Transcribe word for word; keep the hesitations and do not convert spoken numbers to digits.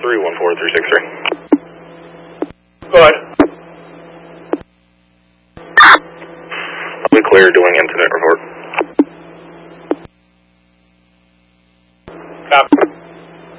three one four three six three. Go ahead. I'll be clear doing incident report. Copy.